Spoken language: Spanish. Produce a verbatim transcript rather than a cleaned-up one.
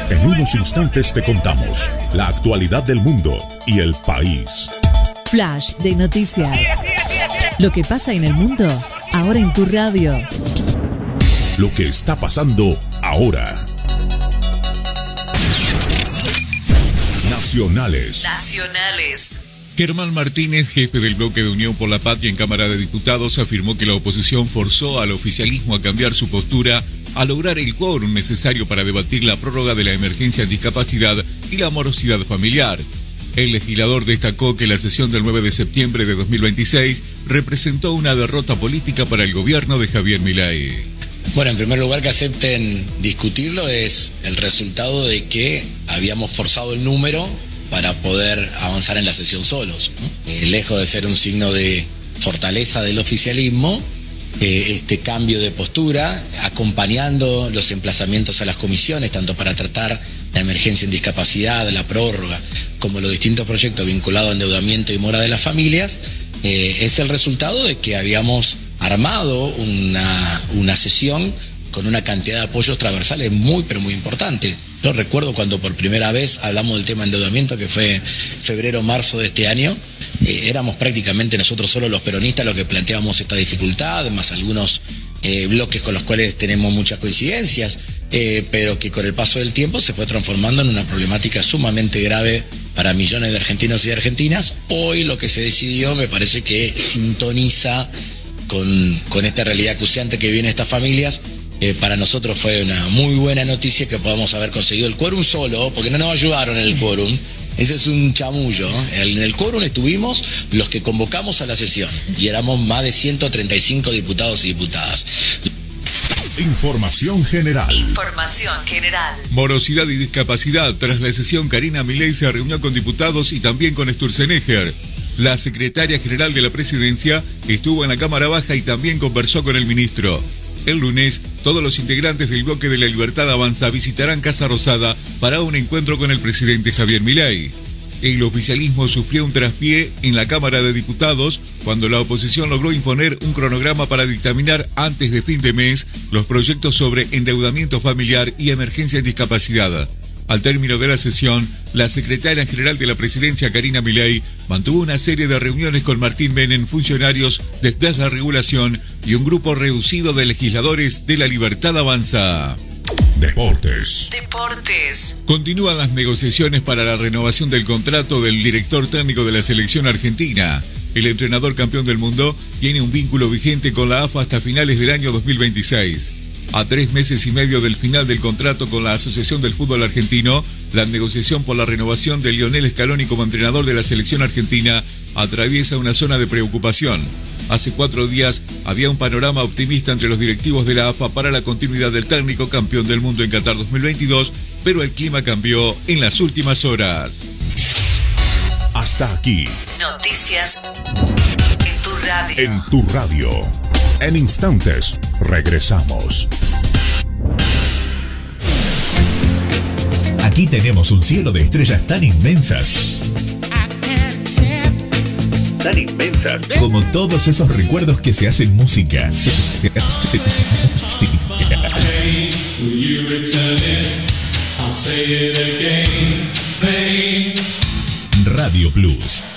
En unos instantes te contamos la actualidad del mundo y el país. Flash de noticias. Lo que pasa en el mundo, ahora en tu radio. Lo que está pasando ahora. Nacionales. Nacionales. Germán Martínez, jefe del bloque de Unión por la Patria en Cámara de Diputados, afirmó que la oposición forzó al oficialismo a cambiar su postura a lograr el quórum necesario para debatir la prórroga de la emergencia en discapacidad y la morosidad familiar. El legislador destacó que la sesión del nueve de septiembre de dos mil veintiséis representó una derrota política para el gobierno de Javier Milei. Bueno, en primer lugar, que acepten discutirlo es el resultado de que habíamos forzado el número para poder avanzar en la sesión solos, ¿no? Eh, lejos de ser un signo de fortaleza del oficialismo, eh, este cambio de postura, acompañando los emplazamientos a las comisiones, tanto para tratar la emergencia en discapacidad, la prórroga, como los distintos proyectos vinculados a endeudamiento y mora de las familias, eh, es el resultado de que habíamos armado una, una sesión con una cantidad de apoyos transversales muy, pero muy importante. Yo recuerdo cuando por primera vez hablamos del tema de endeudamiento, que fue febrero, marzo de este año, eh, éramos prácticamente nosotros solos los peronistas los que planteábamos esta dificultad, más algunos eh, bloques con los cuales tenemos muchas coincidencias, eh, pero que con el paso del tiempo se fue transformando en una problemática sumamente grave para millones de argentinos y de argentinas. Hoy lo que se decidió me parece que sintoniza con, con esta realidad acuciante que viven estas familias. Eh, para nosotros fue una muy buena noticia que podamos haber conseguido el quórum solo, porque no nos ayudaron en el quórum. Ese es un chamullo. En el quórum estuvimos los que convocamos a la sesión y éramos más de ciento treinta y cinco diputados y diputadas. Información general. Información general. Morosidad y discapacidad. Tras la sesión, Karina Milei se reunió con diputados y también con Sturzenegger. La secretaria general de la presidencia estuvo en la Cámara Baja y también conversó con el ministro. El lunes, todos los integrantes del bloque de la Libertad Avanza visitarán Casa Rosada para un encuentro con el presidente Javier Milei. El oficialismo sufrió un traspié en la Cámara de Diputados cuando la oposición logró imponer un cronograma para dictaminar antes de fin de mes los proyectos sobre endeudamiento familiar y emergencia en discapacidad. Al término de la sesión, la secretaria general de la presidencia, Karina Milei, mantuvo una serie de reuniones con Martín Menem, funcionarios de la regulación y un grupo reducido de legisladores de la Libertad Avanza. Deportes. Deportes. Continúan las negociaciones para la renovación del contrato del director técnico de la selección argentina. El entrenador campeón del mundo tiene un vínculo vigente con la A F A hasta finales del año dos mil veintiséis. A tres meses y medio del final del contrato con la Asociación del Fútbol Argentino, la negociación por la renovación de Lionel Scaloni como entrenador de la selección argentina atraviesa una zona de preocupación. Hace cuatro días había un panorama optimista entre los directivos de la A F A para la continuidad del técnico campeón del mundo en Qatar dos mil veintidós, pero el clima cambió en las últimas horas. Hasta aquí. Noticias en tu radio. En tu radio. En instantes, regresamos. Aquí tenemos un cielo de estrellas tan inmensas. Tan inmensas. Como todos esos recuerdos que se hacen música. Radio Plus.